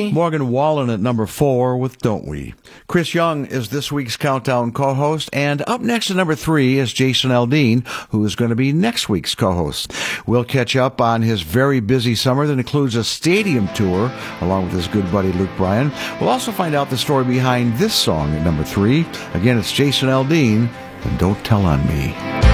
3. Morgan Wallen at number 4 with Don't We. Chris Young is this week's Countdown co-host, and up next at number 3 is Jason Aldean, who is going to be next week's co-host. We'll catch up on his very busy summer that includes a stadium tour, along with his good buddy Luke Bryan. We'll also find out the story behind this song at number 3. Again, it's Jason Aldean, and Don't Tell on Me.